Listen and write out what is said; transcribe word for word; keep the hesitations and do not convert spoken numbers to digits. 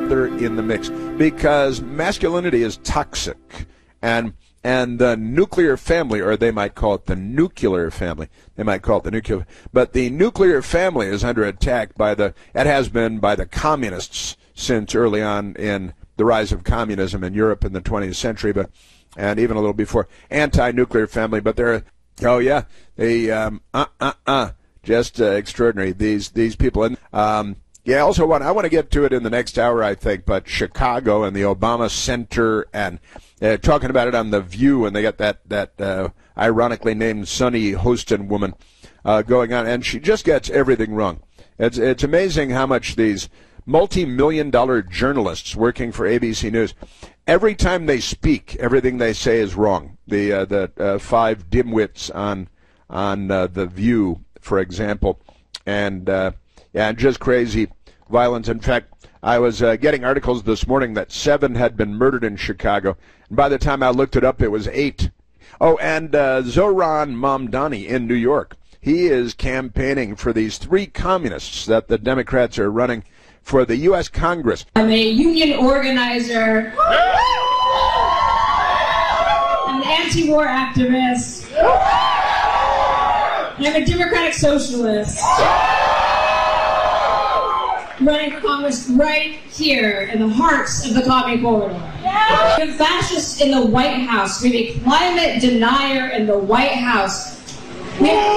father in the mix, because masculinity is toxic, and and the nuclear family, or they might call it the nuclear family, they might call it the nuclear, but the nuclear family is under attack by the, it has been by the communists since early on in the rise of communism in Europe in the twentieth century, but and even a little before, anti-nuclear family, but they're, oh yeah, they, um, uh, uh, uh, just uh, extraordinary, these these people. And um, yeah, also want, I want to get to it in the next hour, I think, but Chicago and the Obama Center, and uh, talking about it on The View, and they got that, that uh, ironically named Sunny Hostin woman uh, going on, and she just gets everything wrong. It's, it's amazing how much these multi-million dollar journalists working for A B C News, every time they speak, everything they say is wrong. The uh, the uh, five dimwits on on uh, The View, for example, and uh, yeah, just crazy violence. In fact, I was uh, getting articles this morning that seven had been murdered in Chicago, and by the time I looked it up, it was eight. Oh, and uh, Zohran Mamdani in New York, he is campaigning for these three communists that the Democrats are running for the U S Congress. I'm a union organizer, I'm an anti-war activist, and I'm a democratic socialist, running for Congress right here in the hearts of the Commie Corridor. We have fascists in the White House. We have a climate denier in the White House. We have